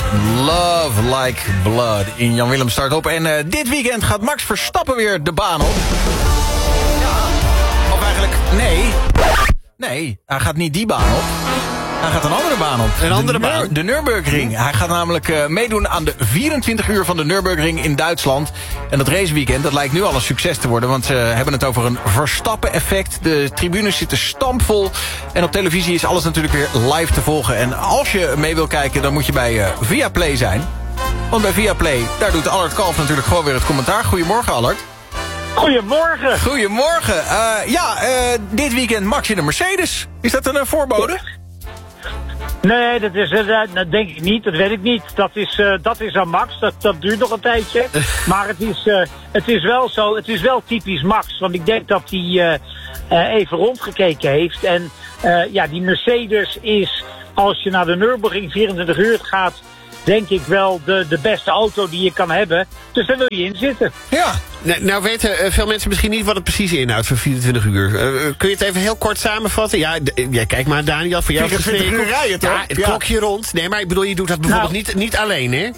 Love Like Blood in Jan Willem start op. En dit weekend gaat Max Verstappen weer de baan op. Ja, of eigenlijk, nee, hij gaat niet die baan op. Hij gaat een andere baan op. Een andere baan? De Nürburgring. Hij gaat namelijk meedoen aan de 24 uur van de Nürburgring in Duitsland. En dat raceweekend, dat lijkt nu al een succes te worden. Want ze hebben het over een Verstappen-effect. De tribunes zitten stampvol. En op televisie is alles natuurlijk weer live te volgen. En als je mee wil kijken, dan moet je bij Viaplay zijn. Want bij Viaplay, daar doet Allard Kalf natuurlijk gewoon weer het commentaar. Goedemorgen, Allard. Goedemorgen. Goedemorgen. Dit weekend Max in de Mercedes. Is dat een voorbode? Nee, dat denk ik niet. Dat weet ik niet. Dat is aan Max. Dat duurt nog een tijdje. Maar het is wel zo. Het is wel typisch Max. Want ik denk dat hij even rondgekeken heeft. En die Mercedes is, als je naar de Nürburgring 24 uur gaat, denk ik wel de beste auto die je kan hebben. Dus daar wil je in zitten. Ja. Nou weten veel mensen misschien niet wat het precies inhoudt voor 24 uur. Kun je het even heel kort samenvatten? Ja, kijk maar Daniel, voor jou 24 uur rijden, toch? Ja, het klokje rond. Nee, maar ik bedoel, je doet dat bijvoorbeeld niet alleen, hè?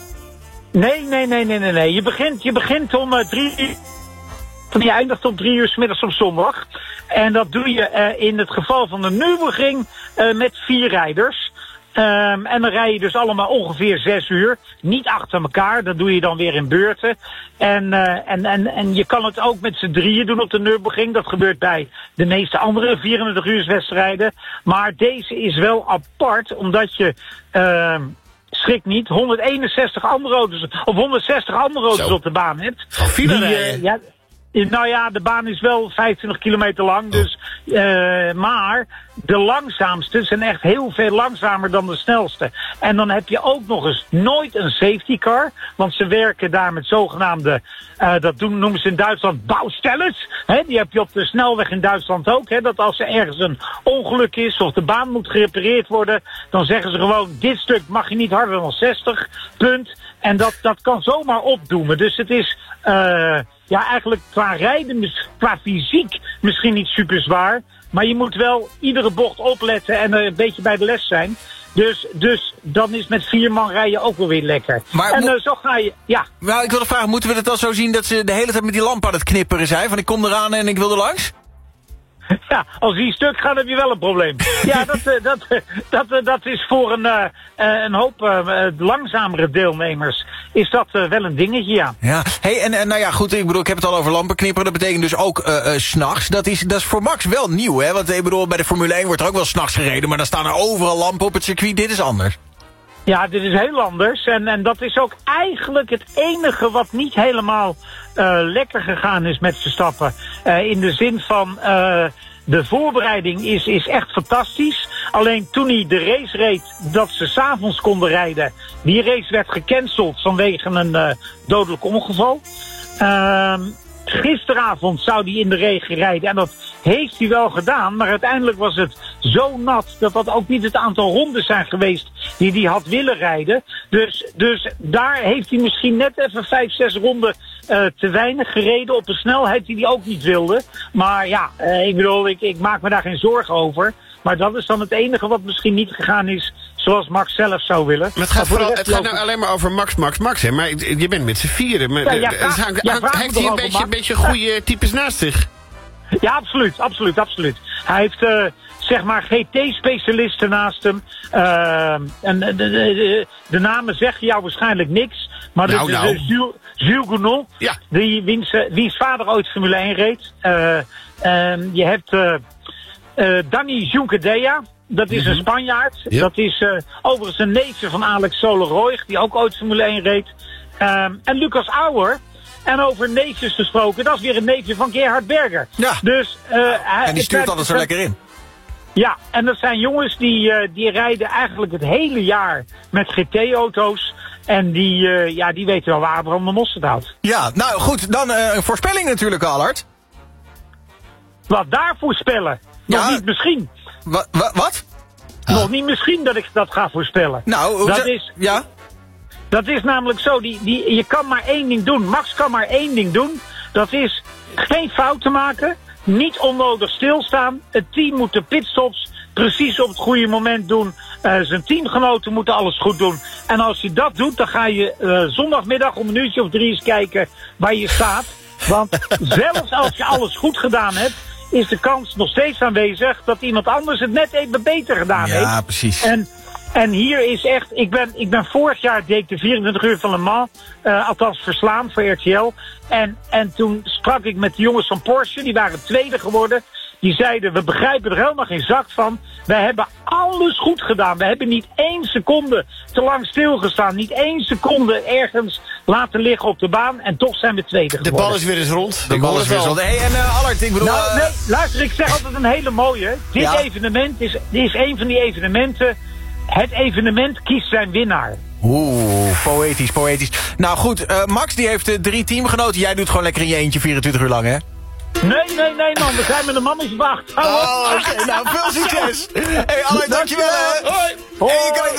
Nee. Je begint om 3 uur. Je eindigt om 3 uur 's middags op zondag. En dat doe je in het geval van de Nürburgring met 4 rijders. En dan rij je dus allemaal ongeveer 6 uur. Niet achter elkaar, dat doe je dan weer in beurten. En je kan het ook met z'n drieën doen op de Nürburgring. Dat gebeurt bij de meeste andere 24 uur wedstrijden. Maar deze is wel apart, omdat je, schrik niet, 161 andere auto's, of 160 andere auto's op de baan hebt. Nou ja, de baan is wel 25 kilometer lang, dus, maar de langzaamste zijn echt heel veel langzamer dan de snelste. En dan heb je ook nog eens nooit een safety car, want ze werken daar met zogenaamde, noemen ze in Duitsland bouwstellers. Die heb je op de snelweg in Duitsland ook, dat als er ergens een ongeluk is of de baan moet gerepareerd worden, dan zeggen ze gewoon, dit stuk mag je niet harder dan 60, punt. En dat kan zomaar opdoemen. Dus het is, eigenlijk qua rijden, qua fysiek misschien niet super zwaar. Maar je moet wel iedere bocht opletten en een beetje bij de les zijn. Dus dan is met 4 man rijden ook wel weer lekker. Maar en zo ga je, ja. Nou, ik wilde vragen, moeten we het dan zo zien dat ze de hele tijd met die lamp aan het knipperen zijn? Van ik kom eraan en ik wil er langs? Ja, als die stuk gaat heb je wel een probleem. Ja, dat is voor een hoop langzamere deelnemers is dat wel een dingetje, ja. Ja, en nou ja, goed, ik bedoel, ik heb het al over lampen knipperen. Dat betekent dus ook 's nachts. Dat is voor Max wel nieuw, hè? Want ik bedoel, bij de Formule 1 wordt er ook wel 's nachts gereden, maar dan staan er overal lampen op het circuit. Dit is anders. Ja, dit is heel anders. En dat is ook eigenlijk het enige wat niet helemaal lekker gegaan is met Verstappen. In de zin van, de voorbereiding is echt fantastisch. Alleen toen hij de race reed dat ze 's avonds konden rijden, die race werd gecanceld vanwege een dodelijk ongeval. Gisteravond zou hij in de regen rijden en dat heeft hij wel gedaan, maar uiteindelijk was het zo nat dat ook niet het aantal ronden zijn geweest die hij had willen rijden. Dus daar heeft hij misschien net even 5, 6 ronden te weinig gereden op een snelheid die hij ook niet wilde. Maar ja, ik bedoel, ik maak me daar geen zorgen over. Maar dat is dan het enige wat misschien niet gegaan is zoals Max zelf zou willen. Maar het gaat nou alleen maar over Max, hè? Maar je bent met z'n vieren. Maar, heeft hij een beetje goede types naast zich? Ja, absoluut. Hij heeft, zeg maar, GT-specialisten naast hem. En de namen zeggen jou waarschijnlijk niks. Maar Jules Gounon, ja. Wiens vader ooit Formule 1 reed. Je hebt Dani Juncadella. Dat is een Spanjaard. Ja. Dat is overigens een neefje van Alex Soler-Roig, die ook ooit Formule 1 reed. En Lucas Auer. En over neefjes gesproken, dat is weer een neefje van Gerhard Berger. Ja, dus, en die stuurt altijd zo lekker in. Ja, en dat zijn jongens die rijden eigenlijk het hele jaar met GT-auto's. En die weten wel waar Abraham de Mosterd houdt. Ja, nou goed, dan een voorspelling natuurlijk, Allard. Wat daar voorspellen? Nog niet misschien. Wat? Nog niet misschien dat ik dat ga voorspellen. Nou, dat is namelijk zo, je kan maar 1 ding doen. Max kan maar 1 ding doen. Dat is geen fouten maken, niet onnodig stilstaan. Het team moet de pitstops precies op het goede moment doen. Zijn teamgenoten moeten alles goed doen. En als je dat doet, dan ga je zondagmiddag om 3:00 eens kijken waar je staat. Want zelfs als je alles goed gedaan hebt, is de kans nog steeds aanwezig dat iemand anders het net even beter gedaan heeft. Ja, precies. En hier is echt, ik ben vorig jaar deed ik de 24 uur van Le Mans, althans verslaan voor RTL. En toen sprak ik met de jongens van Porsche, die waren tweede geworden. Die zeiden, we begrijpen er helemaal geen zak van. Wij hebben alles goed gedaan. We hebben niet 1 seconde te lang stilgestaan. Niet 1 seconde ergens laten liggen op de baan. En toch zijn we tweede geworden. De bal is weer eens rond. De bal is weer rond. Hey, en Allard, ik bedoel... Nou, nee, luister, ik zeg altijd een hele mooie. Dit evenement is een van die evenementen. Het evenement kiest zijn winnaar. Oeh, poëtisch, poëtisch. Nou goed, Max die heeft 3 teamgenoten. Jij doet gewoon lekker in je eentje 24 uur lang, hè? Nee, man. We zijn met een mannetje wacht. Oh, oké. Nou, veel succes. Hey, Allard, dankjewel, hè. Hoi. Hey, je kan